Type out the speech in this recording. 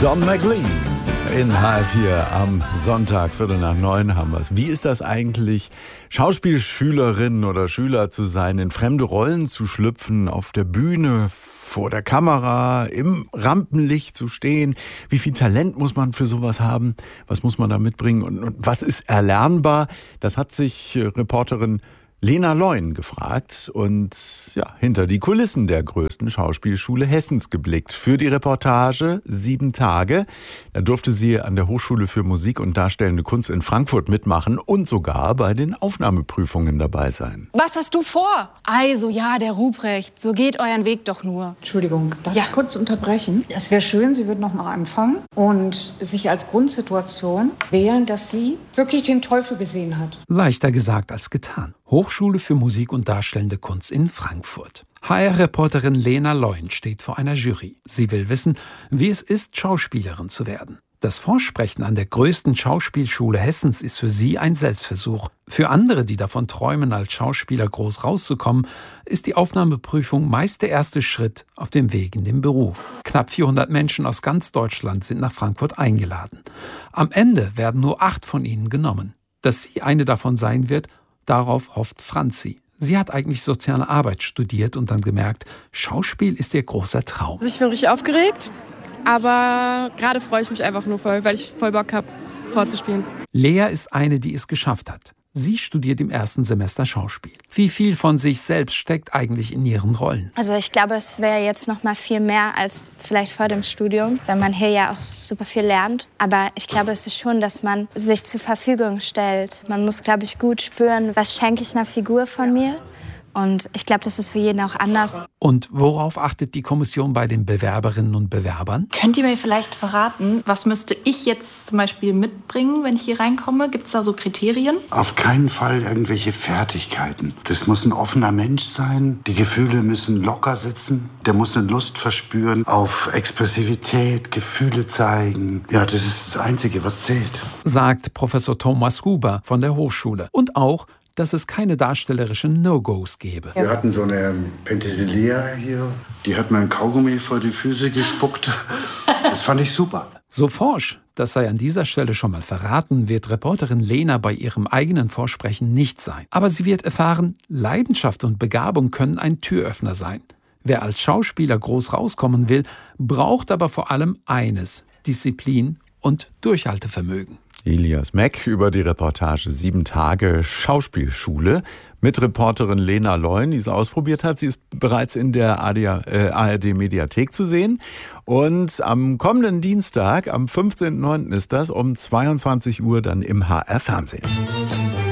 Don McLean in HR4 am Sonntag, 8:45 haben wir es. Wie ist das eigentlich, Schauspielschülerinnen oder Schüler zu sein, in fremde Rollen zu schlüpfen, auf der Bühne, vor der Kamera, im Rampenlicht zu stehen? Wie viel Talent muss man für sowas haben? Was muss man da mitbringen? Und was ist erlernbar? Das hat sich Reporterin Lena Leun gefragt und hinter die Kulissen der größten Schauspielschule Hessens geblickt. Für die Reportage 7 Tage. Da durfte sie an der Hochschule für Musik und Darstellende Kunst in Frankfurt mitmachen und sogar bei den Aufnahmeprüfungen dabei sein. Was hast du vor? Also der Ruprecht, so geht euren Weg doch nur. Entschuldigung, darf ich kurz unterbrechen? Es wäre schön, Sie würden noch mal anfangen und sich als Grundsituation wählen, dass sie wirklich den Teufel gesehen hat. Leichter gesagt als getan. Hochschule für Musik und Darstellende Kunst in Frankfurt. HR-Reporterin Lena Leun steht vor einer Jury. Sie will wissen, wie es ist, Schauspielerin zu werden. Das Vorsprechen an der größten Schauspielschule Hessens ist für sie ein Selbstversuch. Für andere, die davon träumen, als Schauspieler groß rauszukommen, ist die Aufnahmeprüfung meist der erste Schritt auf dem Weg in den Beruf. Knapp 400 Menschen aus ganz Deutschland sind nach Frankfurt eingeladen. Am Ende werden nur 8 von ihnen genommen. Dass sie eine davon sein wird, darauf hofft Franzi. Sie hat eigentlich soziale Arbeit studiert und dann gemerkt, Schauspiel ist ihr großer Traum. Ich bin richtig aufgeregt, aber gerade freue ich mich einfach nur voll, weil ich voll Bock habe, vorzuspielen. Lea ist eine, die es geschafft hat. Sie studiert im ersten Semester Schauspiel. Wie viel von sich selbst steckt eigentlich in ihren Rollen? Also ich glaube, es wäre jetzt noch mal viel mehr als vielleicht vor dem Studium, weil man hier ja auch super viel lernt. Aber ich glaube, es ist schon, dass man sich zur Verfügung stellt. Man muss, glaube ich, gut spüren, was schenke ich einer Figur von mir. Und ich glaube, das ist für jeden auch anders. Und worauf achtet die Kommission bei den Bewerberinnen und Bewerbern? Könnt ihr mir vielleicht verraten, was müsste ich jetzt zum Beispiel mitbringen, wenn ich hier reinkomme? Gibt es da so Kriterien? Auf keinen Fall irgendwelche Fertigkeiten. Das muss ein offener Mensch sein. Die Gefühle müssen locker sitzen. Der muss eine Lust verspüren auf Expressivität, Gefühle zeigen. Ja, das ist das Einzige, was zählt. Sagt Professor Thomas Huber von der Hochschule. Und auch, dass es keine darstellerischen No-Gos gäbe. Wir hatten so eine Penthesilea hier, die hat mir ein Kaugummi vor die Füße gespuckt. Das fand ich super. So forsch, das sei an dieser Stelle schon mal verraten, wird Reporterin Lena bei ihrem eigenen Vorsprechen nicht sein. Aber sie wird erfahren, Leidenschaft und Begabung können ein Türöffner sein. Wer als Schauspieler groß rauskommen will, braucht aber vor allem eines: Disziplin und Durchhaltevermögen. Elias Meck über die Reportage 7 Tage Schauspielschule mit Reporterin Lena Leun, die es ausprobiert hat. Sie ist bereits in der ARD-Mediathek zu sehen. Und am kommenden Dienstag, am 15.09. ist das, um 22 Uhr dann im HR-Fernsehen.